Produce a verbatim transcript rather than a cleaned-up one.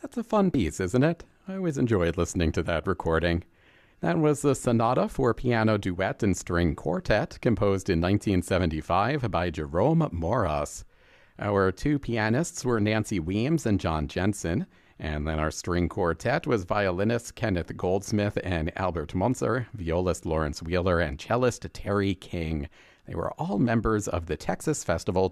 That's a fun piece, isn't it? I always enjoyed listening to that recording. That was the Sonata for Piano Duet and String Quartet, composed in nineteen seventy-five by Jerome Moras. Our two pianists were Nancy Weems and John Jensen, and then our string quartet was violinists Kenneth Goldsmith and Albert Munzer, violist Lawrence Wheeler, and cellist Terry King. They were all members of the Texas Festival